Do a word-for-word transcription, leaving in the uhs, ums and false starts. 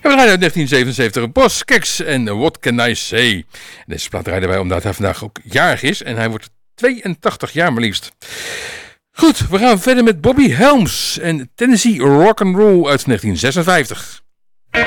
we draaien uit negentien zevenenzeventig Boss Keks en What Can I Say. Deze plaat draaien wij omdat hij vandaag ook jarig is en hij wordt tweeëntachtig jaar maar liefst. Goed, we gaan verder met Bobby Helms en Tennessee Rock'n'Roll uit negentien zesenvijftig.